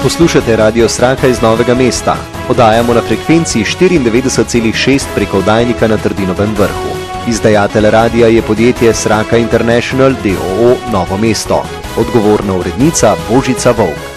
Poslušate Radio Sraka iz Novega mesta. Oddajamo na frekvenciji 94,6 preko oddajnika na Trdinovem vrhu. Izdajatelj radia je podjetje Sraka International d.o.o. Novo mesto. Odgovorna urednica Božica Volk.